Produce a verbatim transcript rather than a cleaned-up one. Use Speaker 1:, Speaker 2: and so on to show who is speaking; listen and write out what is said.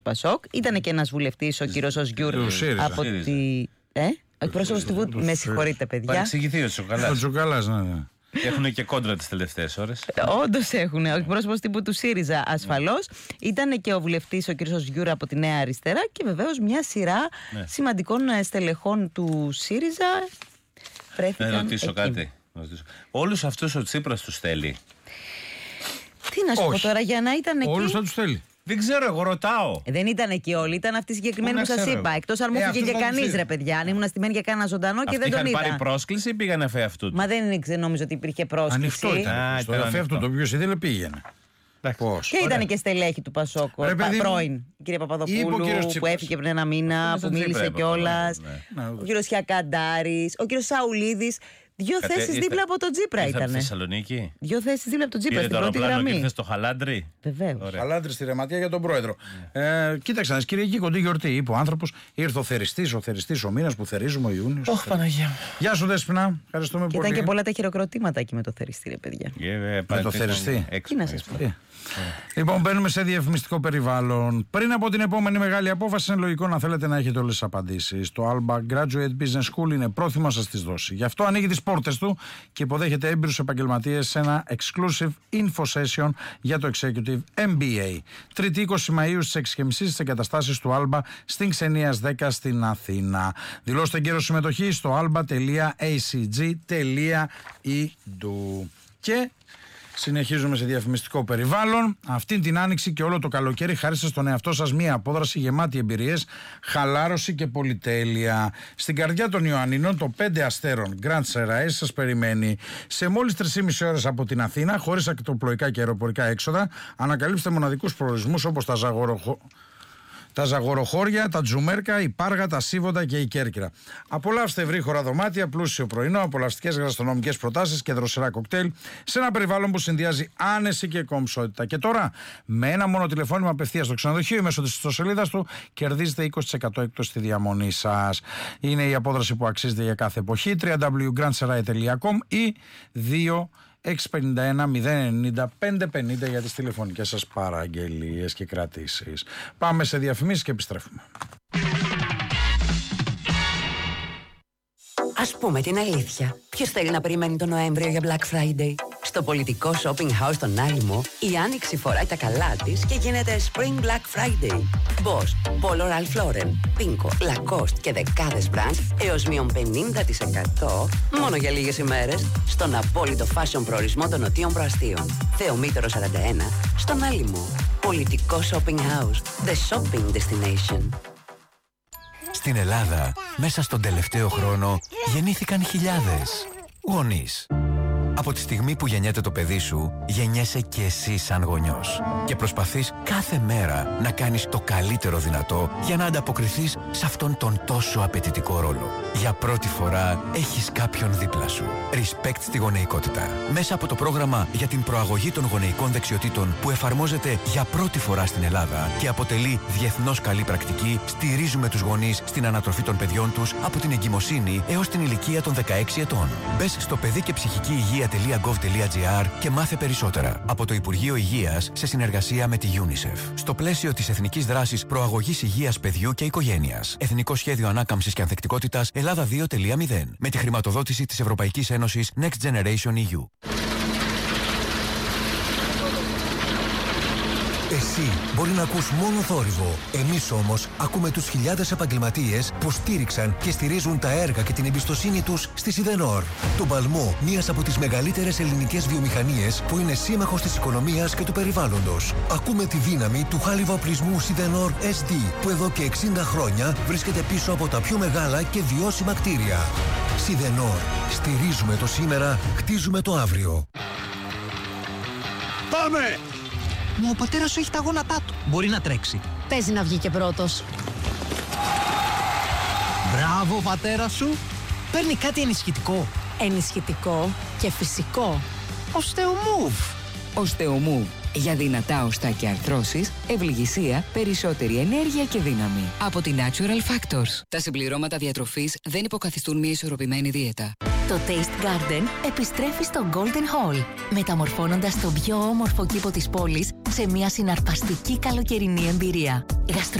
Speaker 1: Πασόκ. Ήταν και ένας βουλευτής, ο κύριος Οσγιούρ, από τη. Ε? Ο εκπρόσωπος του Βουλή. Με συγχωρείτε, παιδιά.
Speaker 2: Παρεξηγηθεί ο Τσουκαλάς.
Speaker 3: Ο Τσουκαλάς, ναι, ναι.
Speaker 2: Έχουν και κόντρα τις τελευταίες ώρες.
Speaker 1: Όντως έχουν. Ο εκπρόσωπος τύπου του ΣΥΡΙΖΑ ασφαλώς. Ήταν και ο βουλευτής ο κ. Οσγιούρ από τη Νέα Αριστερά και βεβαίως μια σειρά ναι. σημαντικών στελεχών του ΣΥΡΙΖΑ βρέθηκαν.
Speaker 2: Να ρωτήσω εκεί. κάτι. Όλους αυτούς ο Τσίπρας τους θέλει?
Speaker 1: Τι να σου
Speaker 3: Όχι.
Speaker 1: πω τώρα, για να ήταν εκεί.
Speaker 3: Όλους θα τους θέλει.
Speaker 2: Δεν ξέρω, εγώ ρωτάω.
Speaker 1: Δεν ήταν εκεί όλοι, ήταν αυτοί οι συγκεκριμένοι που σας είπα. Εκτός αν μου
Speaker 3: ε,
Speaker 1: φύγε και κανείς, ρε παιδιά. Αν ήμουν στημένοι για κάνα ζωντανό και δεν τον είδα.
Speaker 2: Είχαν πάρει πρόσκληση ή πήγανε αφέ αυτού?
Speaker 1: Μα δεν ήξερε, νόμιζα ότι υπήρχε πρόσκληση.
Speaker 3: Ανοιχτό ήταν. Στο αφέ αυτό το οποίο ήθελε πήγαινε.
Speaker 2: Πώς.
Speaker 1: Και ήταν και στελέχη του Πασόκ, πρώην, η κυρία Παπαδοπούλου που έφυγε πριν ένα μήνα, που μίλησε κιόλας. Ο κύριος Χιακαντάρης, ο κύριος Σαουλίδης. Δύο
Speaker 2: Κατε,
Speaker 1: θέσεις
Speaker 2: ήρθε,
Speaker 1: δίπλα από τον Τσίπρα ήταν.
Speaker 2: Στη Θεσσαλονίκη.
Speaker 1: Δύο θέσεις δίπλα από τον Τσίπρα,
Speaker 2: Ήρθε
Speaker 1: στην πρώτη γραμμή.
Speaker 2: Ήρθε στο Χαλάντρι.
Speaker 1: Βεβαίως.
Speaker 3: Χαλάντρι στη Ρεματεία για τον πρόεδρο. Ε, κοίταξε, ένα Κυριακή κοντή γιορτή. Είπε ο άνθρωπος, ήρθε ο θεριστής, ο θεριστής ο μήνας που θερίζουμε ο Ιούνιος.
Speaker 2: Ωχ, Παναγία.
Speaker 3: Γεια σου, Δέσποινα. Ευχαριστούμε
Speaker 1: και
Speaker 3: πολύ.
Speaker 1: Ήταν και πολλά τα χειροκροτήματα εκεί με το θεριστή, ρε παιδιά.
Speaker 2: Yeah,
Speaker 3: με το θεριστή.
Speaker 1: Τι να σας πω.
Speaker 3: Yeah. Λοιπόν, μπαίνουμε σε διαφημιστικό περιβάλλον. Πριν από την επόμενη μεγάλη απόφαση, είναι λογικό να θέλετε να έχετε όλες τις απαντήσεις. Το Alba Graduate Business School είναι πρόθυμο να σας τις δώσει. Γι' αυτό ανοίγει τις πόρτες του και υποδέχεται έμπειρους επαγγελματίες σε ένα exclusive info session για το Executive εμ μπι έι. Τρίτη είκοσι Μαΐου στις έξι και μισή στις εγκαταστάσεις του Alba στην Ξενίας δέκα στην Αθήνα. Δηλώστε εγκαίρω συμμετοχή στο alba τελεία a c g τελεία e d u. Και συνεχίζουμε σε διαφημιστικό περιβάλλον. Αυτήν την άνοιξη και όλο το καλοκαίρι χάριστε στον εαυτό σας μία απόδραση γεμάτη εμπειρίες, χαλάρωση και πολυτέλεια. Στην καρδιά των Ιωαννινών το πέντε αστέρων Grand Serae σας περιμένει. Σε μόλις τρεις και μισή ώρες από την Αθήνα, χωρίς ακτοπλοϊκά και αεροπορικά έξοδα, ανακαλύψτε μοναδικούς προορισμούς όπως τα Ζαγοροχώ. Τα Ζαγοροχώρια, τα Τζουμέρκα, η Πάργα, τα Σίβοντα και η Κέρκυρα. Απολαύστε ευρύχωρα δωμάτια, πλούσιο πρωινό, απολαυστικές γαστρονομικές προτάσεις και δροσερά κοκτέιλ σε ένα περιβάλλον που συνδυάζει άνεση και κομψότητα. Και τώρα, με ένα μόνο τηλεφώνημα απευθείας στο ξενοδοχείο ή μέσω της ιστοσελίδας του, κερδίζετε είκοσι τοις εκατό έκπτωση στη διαμονή σας. Είναι η απόδραση που αξίζεται για κάθε εποχή. double-u double-u double-u τελεία grand serae τελεία com ή δύο έξι πενήντα ένα μηδέν ενενήντα πεντακόσια πενήντα για τις τηλεφωνικές σας παραγγελίες και κρατήσεις. Πάμε σε διαφημίσεις και επιστρέφουμε.
Speaker 4: Ας πούμε την αλήθεια. Ποιος θέλει να περιμένει τον Νοέμβριο για Black Friday? Στο πολιτικό shopping house στον Άλυμο, η Άνοιξη φοράει τα καλά της και γίνεται Spring Black Friday. Boss, Polo Ralph Lauren, Pinko, Lacoste και δεκάδες brands έως μείον πενήντα τοις εκατό μόνο για λίγες ημέρες στον απόλυτο fashion προορισμό των Νοτίων Προαστίων. Θεομήτωρο σαράντα ένα, στον Άλυμο. Πολιτικό shopping house, the shopping destination.
Speaker 5: Στην Ελλάδα, μέσα στον τελευταίο χρόνο, γεννήθηκαν χιλιάδες γονείς. Από τη στιγμή που γεννιέται το παιδί σου, γεννιέσαι και εσύ σαν γονιός. Και προσπαθείς κάθε μέρα να κάνεις το καλύτερο δυνατό για να ανταποκριθείς σε αυτόν τον τόσο απαιτητικό ρόλο. Για πρώτη φορά έχεις κάποιον δίπλα σου. Respect στη γονεϊκότητα. Μέσα από το πρόγραμμα για την προαγωγή των γονεϊκών δεξιοτήτων που εφαρμόζεται για πρώτη φορά στην Ελλάδα και αποτελεί διεθνώς καλή πρακτική, στηρίζουμε τους γονείς στην ανατροφή των παιδιών τους από την εγκυμοσύνη έως την ηλικία των δεκαέξι ετών. Μπες στο παιδί και ψυχική υγεία τελεία γκοβ τελεία τζι άρ και μάθε περισσότερα. Από το Υπουργείο Υγείας σε συνεργασία με τη UNICEF. Στο πλαίσιο της Εθνικής Δράσης Προαγωγής Υγείας Παιδιού και Οικογένειας. Εθνικό Σχέδιο Ανάκαμψης και Ανθεκτικότητας Ελλάδα δύο τελεία μηδέν. Με τη χρηματοδότηση της Ευρωπαϊκής Ένωσης Next Generation ι γιου.
Speaker 6: Εσύ μπορεί να ακούς μόνο θόρυβο. Εμείς όμως ακούμε τους χιλιάδες επαγγελματίες που στήριξαν και στηρίζουν τα έργα και την εμπιστοσύνη τους στη Σιδενόρ. Τον παλμό μιας από τις μεγαλύτερες ελληνικές βιομηχανίες που είναι σύμμαχος της οικονομίας και του περιβάλλοντος. Ακούμε τη δύναμη του χάλιβα οπλισμού Σιδενόρ ες ντι που εδώ και εξήντα χρόνια βρίσκεται πίσω από τα πιο μεγάλα και βιώσιμα κτίρια. Σιδενόρ. Στηρίζουμε το σήμερα, χτίζουμε το αύριο.
Speaker 7: Πάμε! Μα ο πατέρας σου έχει τα γόνατά του. Μπορεί να τρέξει.
Speaker 8: Παίζει να βγει και πρώτος.
Speaker 7: Μπράβο, ο πατέρας σου. Παίρνει κάτι ενισχυτικό.
Speaker 8: Ενισχυτικό και φυσικό.
Speaker 7: Οστεομούβ.
Speaker 9: Οστεομούβ. Για δυνατά οστά και αρθρώσεις, ευληγησία, περισσότερη ενέργεια και δύναμη. Από τη Natural Factors. Τα συμπληρώματα διατροφής δεν υποκαθιστούν μια ισορροπημένη δίαιτα.
Speaker 10: Το Taste Garden επιστρέφει στο Golden Hall, μεταμορφώνοντας τον πιο όμορφο κήπο της πόλης σε μια συναρπαστική καλοκαιρινή εμπειρία.